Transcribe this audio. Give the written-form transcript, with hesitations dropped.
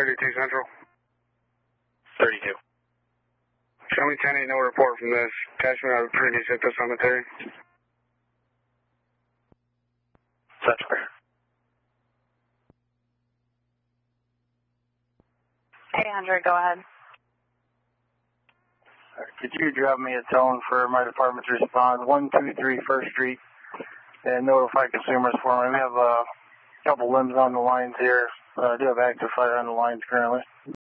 32 Central. 32. Show me 10-8, no report from this. Attachment out of previous at the cemetery. Such fair. 800, go ahead. Could you drop me a tone for my department to respond 123 First Street and notify consumers for me? We have a couple limbs on the lines here. I do have active fire on the lines currently.